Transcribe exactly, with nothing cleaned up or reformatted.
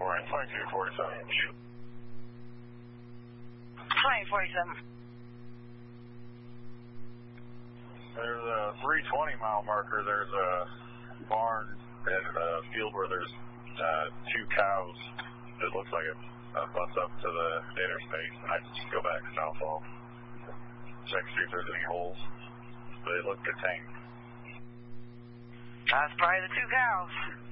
Orange twenty-two forty-seven. twenty forty-seven. There's a three twenty mile marker. There's a barn in a field where there's uh, two cows. It looks like it uh, butts up to the data space, and I just go back southfall. Check see if there's any holes. But they look contained. That's probably the two cows.